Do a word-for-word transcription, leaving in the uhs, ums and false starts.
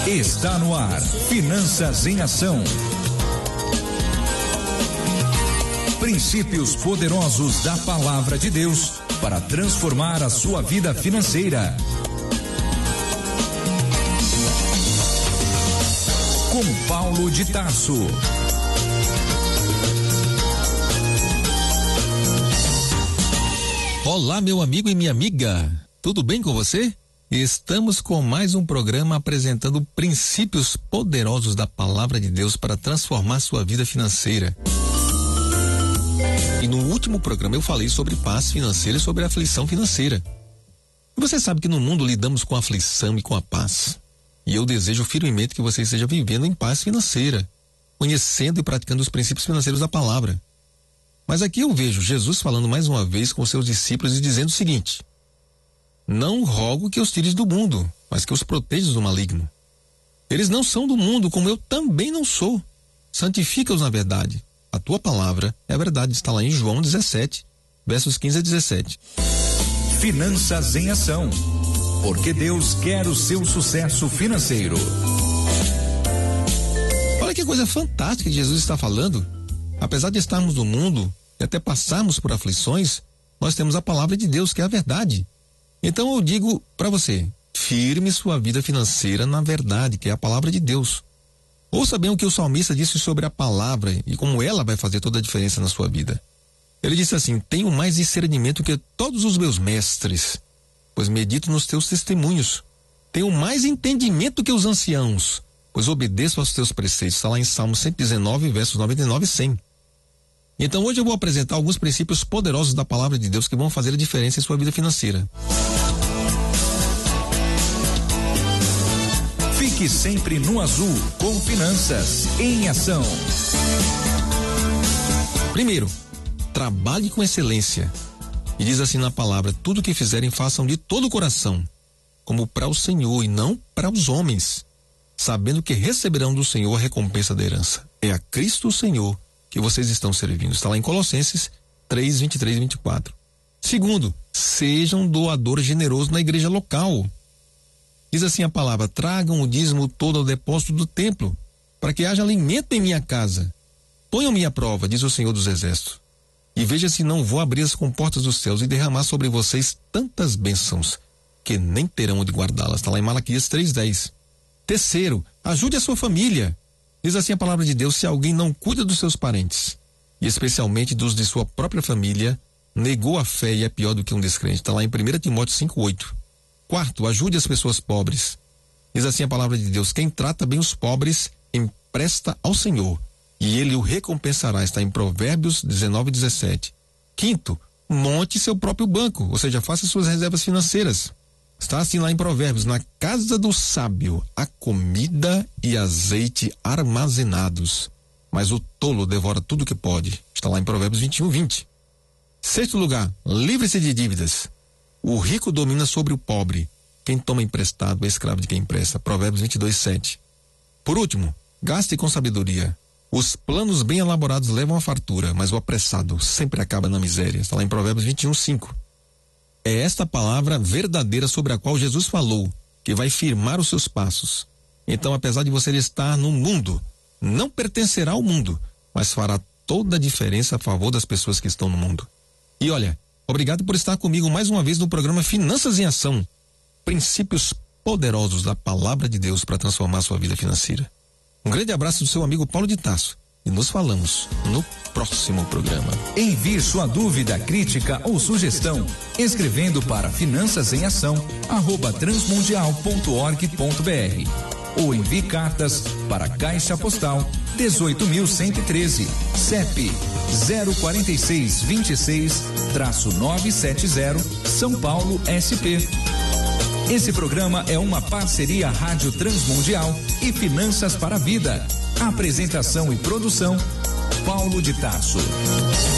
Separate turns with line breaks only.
Está no ar, Finanças em Ação. Princípios poderosos da Palavra de Deus para transformar a sua vida financeira. Com Paulo de Tarso.
Olá, meu amigo e minha amiga, tudo bem com você? Estamos com mais um programa apresentando princípios poderosos da Palavra de Deus para transformar sua vida financeira. E no último programa eu falei sobre paz financeira e sobre aflição financeira. E você sabe que no mundo lidamos com a aflição e com a paz. E eu desejo firmemente que você esteja vivendo em paz financeira, conhecendo e praticando os princípios financeiros da palavra. Mas aqui eu vejo Jesus falando mais uma vez com seus discípulos e dizendo o seguinte: não rogo que os tires do mundo, mas que os protejas do maligno. Eles não são do mundo, como eu também não sou. Santifica-os na verdade. A tua palavra é a verdade. Está lá em João dezessete, versos quinze a dezessete.
Finanças em Ação. Porque Deus quer o seu sucesso financeiro.
Olha que coisa fantástica que Jesus está falando. Apesar de estarmos no mundo e até passarmos por aflições, nós temos a palavra de Deus, que é a verdade. Então eu digo para você, firme sua vida financeira na verdade, que é a palavra de Deus. Ouça bem o que o salmista disse sobre a palavra e como ela vai fazer toda a diferença na sua vida. Ele disse assim: tenho mais discernimento que todos os meus mestres, pois medito nos teus testemunhos. Tenho mais entendimento que os anciãos, pois obedeço aos teus preceitos. Está lá em Salmo cento e dezenove, versos noventa e nove e cem. Então hoje eu vou apresentar alguns princípios poderosos da palavra de Deus que vão fazer a diferença em sua vida financeira.
Fique sempre no azul com Finanças em Ação.
Primeiro, trabalhe com excelência. E diz assim na palavra: tudo que fizerem façam de todo o coração, como para o Senhor e não para os homens, sabendo que receberão do Senhor a recompensa da herança. É a Cristo o Senhor que vocês estão servindo. Está lá em Colossenses três, vinte e três e vinte e quatro. Segundo, sejam doadores generosos na igreja local. Diz assim a palavra: tragam o dízimo todo ao depósito do templo, para que haja alimento em minha casa. Ponham-me à prova, diz o Senhor dos Exércitos, e veja se não vou abrir as comportas dos céus e derramar sobre vocês tantas bênçãos, que nem terão onde guardá-las. Está lá em Malaquias três, dez. Terceiro, ajude a sua família. Diz assim a palavra de Deus: se alguém não cuida dos seus parentes, e especialmente dos de sua própria família, negou a fé e é pior do que um descrente. Está lá em primeira Timóteo cinco, oito. Quarto, ajude as pessoas pobres. Diz assim a palavra de Deus: quem trata bem os pobres, empresta ao Senhor, e ele o recompensará. Está em Provérbios dezenove, dezessete. Quinto, monte seu próprio banco, ou seja, faça suas reservas financeiras. Está assim lá em Provérbios: na casa do sábio há comida e azeite armazenados, mas o tolo devora tudo que pode. Está lá em Provérbios vinte e um, vinte. Sexto lugar, livre-se de dívidas. O rico domina sobre o pobre. Quem toma emprestado é escravo de quem empresta. Provérbios vinte e dois, sete. Por último, gaste com sabedoria. Os planos bem elaborados levam à fartura, mas o apressado sempre acaba na miséria. Está lá em Provérbios vinte e um, cinco. É esta palavra verdadeira sobre a qual Jesus falou, que vai firmar os seus passos. Então, apesar de você estar no mundo, não pertencerá ao mundo, mas fará toda a diferença a favor das pessoas que estão no mundo. E olha, obrigado por estar comigo mais uma vez no programa Finanças em Ação. Princípios poderosos da palavra de Deus para transformar sua vida financeira. Um grande abraço do seu amigo Paulo de Tarso. E nos falamos no próximo programa.
Envie sua dúvida, crítica ou sugestão escrevendo para Finanças em Ação arroba transmundial ponto org ponto br ou envie cartas para Caixa Postal dezoito mil cento e treze, C E P zero quatro seis dois seis, nove sete zero, São Paulo, S P. Esse programa é uma parceria Rádio Transmundial e Finanças para a Vida. Apresentação e produção, Paulo de Tarso.